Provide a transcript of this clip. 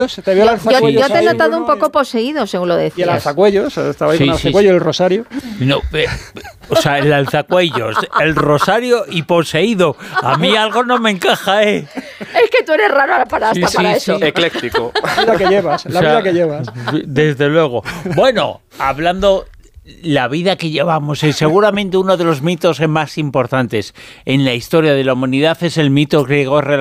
Te vio el alzacuellos. Yo te he notado un poco poseído, según lo decías. Y el alzacuellos, estaba ahí con el alzacuello y el rosario. No, o sea, el alzacuellos, el rosario y poseído. A mí algo no me encaja, ¿eh? Es que tú eres raro para eso. Ecléctico. La vida que llevas, vida que llevas. Desde luego. Bueno, hablando... La vida que llevamos es seguramente uno de los mitos más importantes en la historia de la humanidad, es el mito griego